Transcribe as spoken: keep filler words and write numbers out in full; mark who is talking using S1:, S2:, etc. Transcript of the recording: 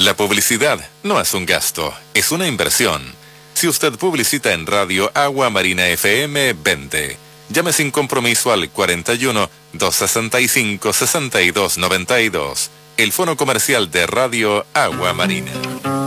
S1: La publicidad no es un gasto, es una inversión. Si usted publicita en Radio Agua Marina F M, vende. Llame sin compromiso al cuarenta y uno, doscientos sesenta y cinco, sesenta y dos noventa y dos. El fono comercial de Radio Agua Marina.